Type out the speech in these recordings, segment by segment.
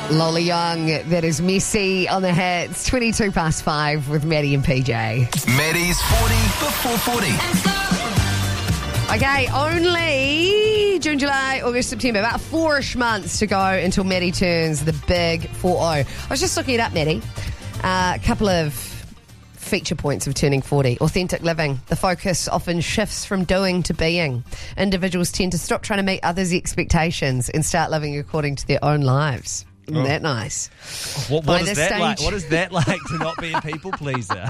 Lola Young, that is Messy on the hits. 22 past 5 with Maddie and PJ. Maddie's 40 before 40. Okay, only June, July, August, September. About 4-ish months to go until Maddie turns the big 40. I was just looking it up, Maddie. A couple of feature points of turning 40. Authentic living. The focus often shifts from doing to being. Individuals tend to stop trying to meet others' expectations and start living according to their own lives. Isn't that nice? What is that like? What is that like to not be a people pleaser?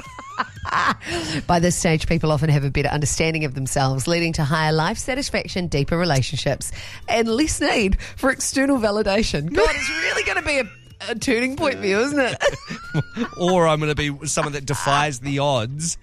By this stage, people often have a better understanding of themselves, leading to higher life satisfaction, deeper relationships, and less need for external validation. God, it's really going to be a turning point for you, isn't it? Or I'm going to be someone that defies the odds.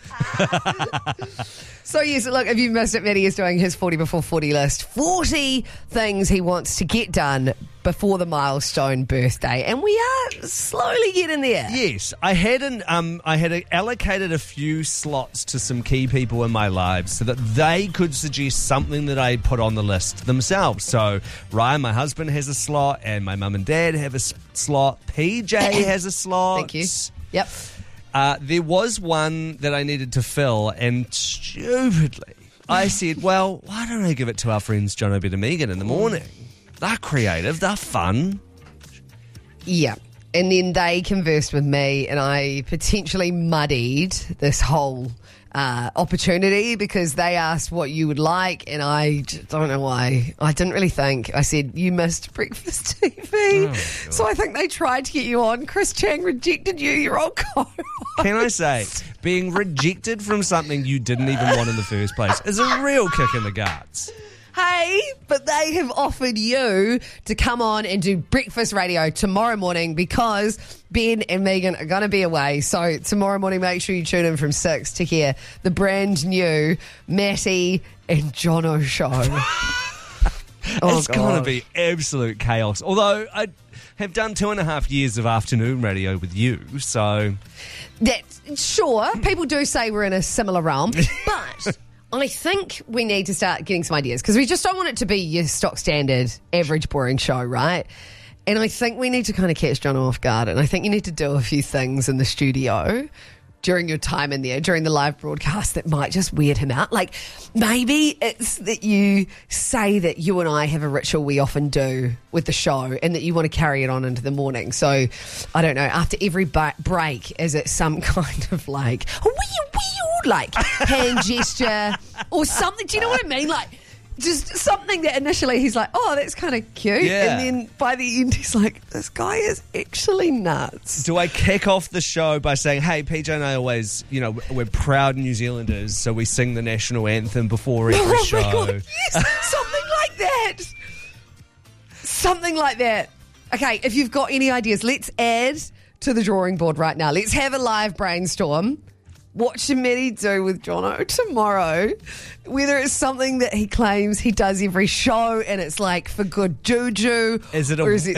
So, yes, look, if you missed it, Maddie is doing his 40 before 40 list. 40 things he wants to get done before the milestone birthday. And we are slowly getting there. Yes, I had allocated a few slots to some key people in my lives so that they could suggest something that I put on the list themselves. So Ryan, my husband, has a slot, and my mum and dad have a slot. PJ has a slot. Thank you. Yep. There was one that I needed to fill, and stupidly, I said, well, why don't I give it to our friends John O'Bed and Megan in the morning? They're creative, they're fun. Yeah. And then they conversed with me, and I potentially muddied this whole opportunity because they asked what you would like, and I don't know why. I didn't really think. I said, you missed breakfast TV. Oh, so I think they tried to get you on. Chris Chang rejected you, your old co-host. Can I say, being rejected from something you didn't even want in the first place is a real kick in the guts. Hey, but they have offered you to come on and do breakfast radio tomorrow morning because Ben and Megan are going to be away. So tomorrow morning, make sure you tune in from 6 to hear the brand new Matty and Jono show. It's going to be absolute chaos. Although I have done 2.5 years of afternoon radio with you, so... Sure, people do say we're in a similar realm, but... I think we need to start getting some ideas because we just don't want it to be your stock standard, average, boring show, right? And I think we need to kind of catch John off guard, and I think you need to do a few things in the studio during your time in there, during the live broadcast that might just weird him out. Like maybe it's that you say that you and I have a ritual we often do with the show and that you want to carry it on into the morning. So, I don't know, after every break, is it some kind of like, like hand gesture or something? Do you know what I mean? Like, just something that initially he's like, oh, that's kind of cute. Yeah. And then by the end, he's like, this guy is actually nuts. Do I kick off the show by saying, hey, PJ and I always, we're proud New Zealanders, so we sing the national anthem before every show. My God, yes, something like that. Something like that. Okay, if you've got any ideas, let's add to the drawing board right now. Let's have a live brainstorm. What should Maddie do with Jono tomorrow? Whether it's something that he claims he does every show and it's like for good juju. Is it